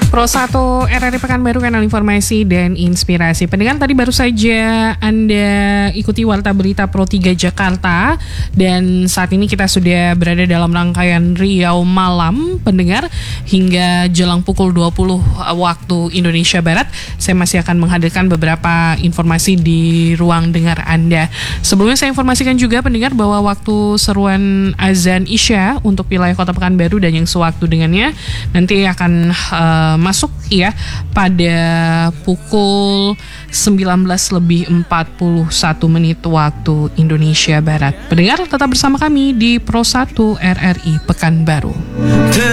Pro 1 RRI Pekanbaru, kanal informasi dan inspirasi. Pendengar, tadi baru saja Anda ikuti Warta Berita Pro 3 Jakarta, dan saat ini kita sudah berada dalam rangkaian Riau Malam. Pendengar, hingga jelang pukul 20 waktu Indonesia Barat, saya masih akan menghadirkan beberapa informasi di ruang dengar Anda. Sebelumnya saya informasikan juga pendengar bahwa waktu seruan azan Isya untuk wilayah Kota Pekanbaru dan yang sewaktu dengannya nanti akan masuk ya pada pukul 19:41 waktu Indonesia Barat. Pendengar, tetap bersama kami di Pro 1 RRI Pekanbaru.